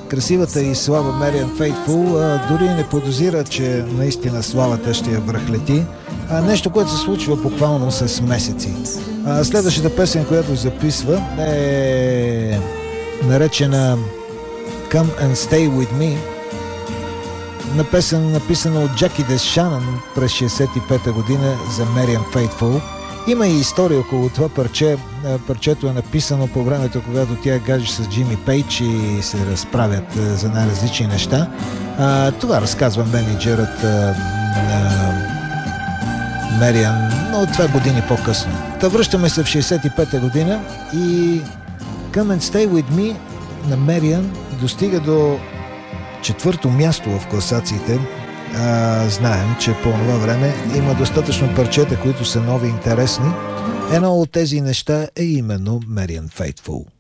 красивата и слаба Мериан Фейтфул дори не подозира, че наистина славата ще я връхлети. Нещо, което се случва буквално с месеци. Следващата песен, която записва, е наречена Come and Stay With Me. На песен, написана от Джаки Дешанън през 65-та година за Мериан Фейтфул. Има и история около това парче. Парчето е написано по времето, когато тя гадже с Джимми Пейдж и се разправят за най-различни неща. Това разказва менеджерът на Мериан, но 2 години по-късно. Та връщаме се в 65-та година и Come and Stay With Me на Мериан достига до 4-то място в класациите. Знаем, че по това време има достатъчно парчета, които са нови и интересни. Едно от тези неща е именно Мериан Фейтфул.